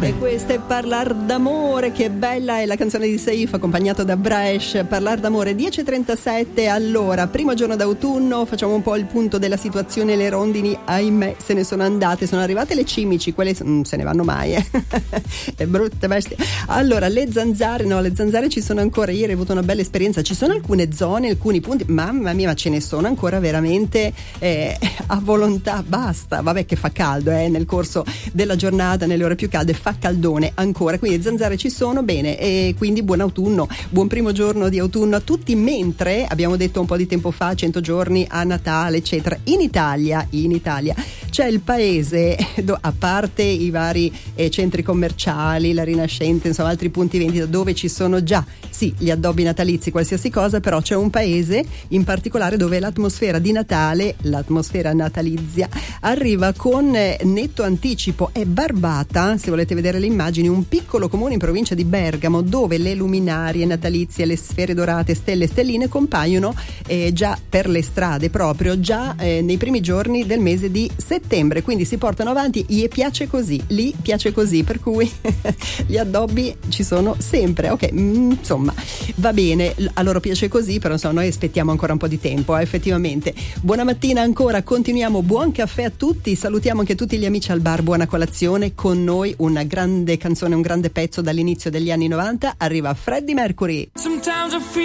d'amore. E questa è Parlar d'amore, che bella è la canzone di Saif accompagnato da Bresh. Parlar d'amore, 10:37. Allora, primo giorno d'autunno, facciamo un po' il punto della situazione. Le rondini, ahimè, se ne sono andate, sono arrivate le cimici, quelle se ne vanno mai, le brutte bestie. Allora, le zanzare ci sono ancora. Ieri ho avuto una bella esperienza, ci sono alcune zone, alcuni punti, mamma mia, ma ce ne sono ancora veramente a volontà. Basta, vabbè che fa caldo nel corso della giornata, nelle ore più calde fa caldone ancora, quindi zanzare ci sono, bene, e quindi buon autunno, buon primo giorno di autunno a tutti. Mentre abbiamo detto un po' di tempo fa 100 giorni a Natale eccetera, in Italia c'è il paese a parte i vari centri commerciali, la Rinascente, insomma altri punti vendita dove ci sono già gli addobbi natalizi, qualsiasi cosa, però c'è un paese in particolare dove l'atmosfera di Natale, l'atmosfera natalizia, arriva con netto anticipo. È Barbata, se volete vedere le immagini, un piccolo comune in provincia di Bergamo dove le luminarie natalizie, le sfere dorate, stelle e stelline compaiono già per le strade, proprio già nei primi giorni del mese di settembre, quindi si portano avanti. Gli piace così, lì piace così, per cui gli addobbi ci sono sempre, ok, insomma va bene, a loro piace così, però insomma noi aspettiamo ancora un po' di tempo, effettivamente. Buona mattina ancora, continuiamo, buon caffè a tutti, salutiamo anche tutti gli amici al bar, buona colazione. Con noi una grande canzone, un grande pezzo dall'inizio degli anni 90, arriva Freddie Mercury.